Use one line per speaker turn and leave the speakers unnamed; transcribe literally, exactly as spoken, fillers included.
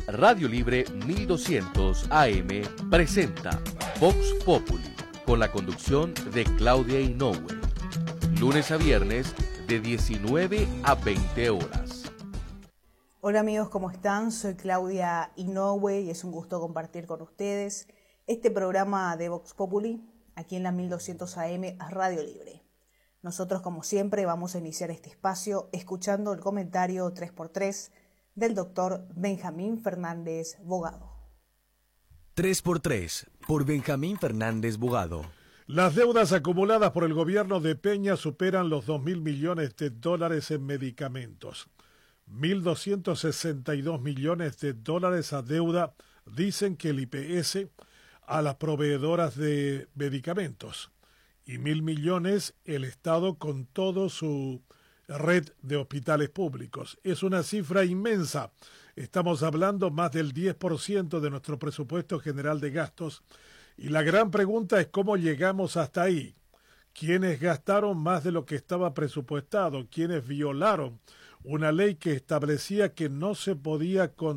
Radio Libre mil doscientos A M presenta Vox Populi, con la conducción de Claudia Inoue. Lunes a viernes de diecinueve a veinte horas.
Hola amigos, ¿cómo están? Soy Claudia Inoue y es un gusto compartir con ustedes este programa de Vox Populi aquí en la mil doscientos A M Radio Libre. Nosotros, como siempre, vamos a iniciar este espacio escuchando el comentario tres por tres del doctor Benjamín Fernández Bogado.
tres por tres por Benjamín Fernández Bogado.
Las deudas acumuladas por el gobierno de Peña superan los dos mil millones de dólares en medicamentos. mil doscientos sesenta y dos millones de dólares a deuda, dicen que el I P S, a las proveedoras de medicamentos. Y mil millones el Estado con toda su red de hospitales públicos. Es una cifra inmensa. Estamos hablando más del diez por ciento de nuestro presupuesto general de gastos. Y la gran pregunta es cómo llegamos hasta ahí. ¿Quiénes gastaron más de lo que estaba presupuestado? ¿Quiénes violaron una ley que establecía que no se podía con